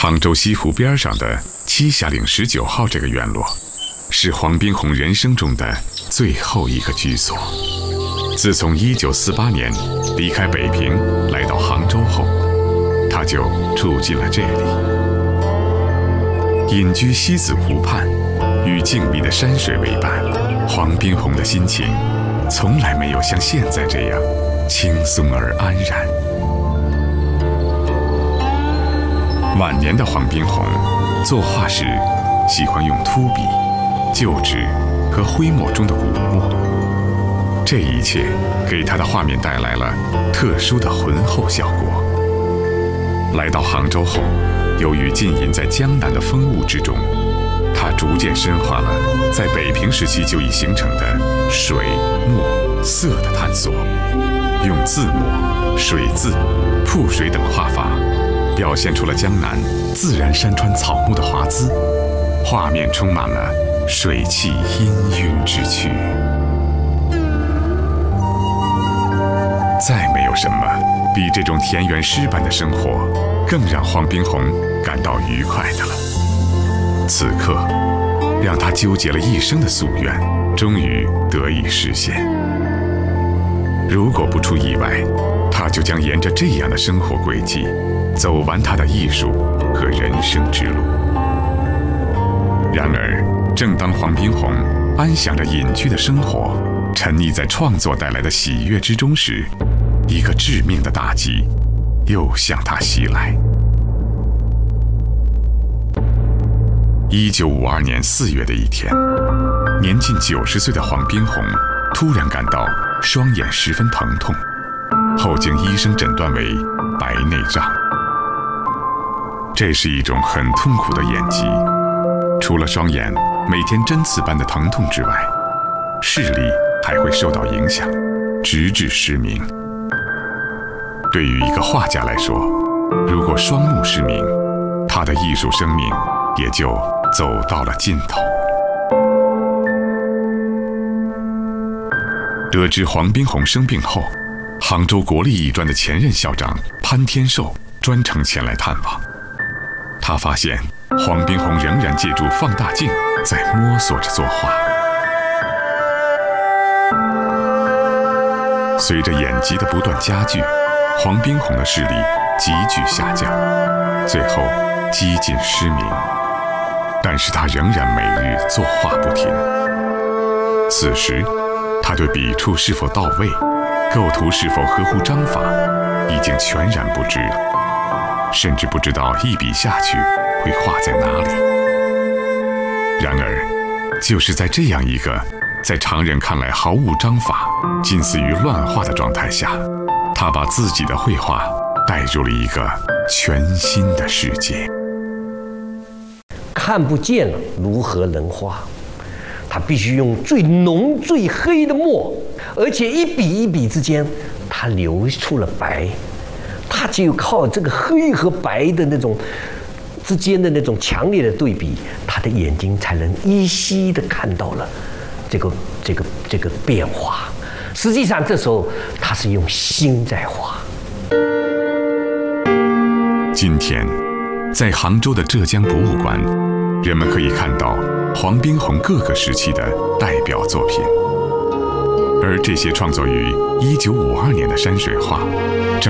杭州西湖边上的栖霞岭19号这个院落，是黄宾虹人生中的最后一个居所。自从1948年离开北平来到杭州后，他就住进了这里。隐居西子湖畔，与静谧的山水为伴，黄宾虹的心情从来没有像现在这样轻松而安然。晚年的黄宾虹作画时喜欢用秃笔、旧纸和灰墨中的古墨，这一切给他的画面带来了特殊的浑厚效果。来到杭州后，由于浸淫在江南的风物之中，他逐渐深化了在北平时期就已形成的水、墨、色的探索，用字墨、水字、瀑水等画法表现出了江南自然山川草木的华姿，画面充满了水气氤氲之趣。再没有什么比这种田园诗般的生活更让黄宾虹感到愉快的了。此刻，让他纠结了一生的夙愿终于得以实现。如果不出意外，他就将沿着这样的生活轨迹走完他的艺术和人生之路。然而，正当黄宾虹安享着隐居的生活，沉溺在创作带来的喜悦之中时，一个致命的打击又向他袭来。1952年4月的一天，年近90岁的黄宾虹突然感到双眼十分疼痛，后经医生诊断为白内障。这是一种很痛苦的眼疾，除了双眼每天针刺般的疼痛之外，视力还会受到影响，直至失明。对于一个画家来说，如果双目失明，他的艺术生命也就走到了尽头。得知黄宾虹生病后，杭州国立艺专的前任校长潘天寿专程前来探望。他发现黄宾虹仍然借助放大镜在摸索着作画。随着眼疾的不断加剧，黄宾虹的视力急剧下降，最后几近失明。但是他仍然每日作画不停。此时，他对笔触是否到位，构图是否合乎章法，已经全然不知了，甚至不知道一笔下去会画在哪里。然而，就是在这样一个在常人看来毫无章法、近似于乱画的状态下，他把自己的绘画带入了一个全新的世界。 看不见了，如何能画？他必须用最浓最黑的墨，而且一笔一笔之间，他流出了白。他只有靠这个黑和白的那种之间的那种强烈的对比，他的眼睛才能依稀地看到了这个变化。实际上，这时候他是用心在画。 今天，在杭州的浙江博物馆，人们可以看到黄宾虹各个时期的代表作品，而这些创作于1952年的山水画，正